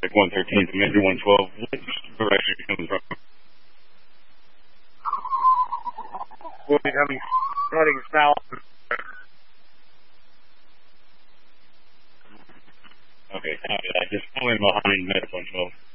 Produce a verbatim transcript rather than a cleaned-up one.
Like one thirteen to Major one twelve. Which direction are you coming from? We'll be coming, heading south. Okay, copy that. Just pull in behind Med one twelve.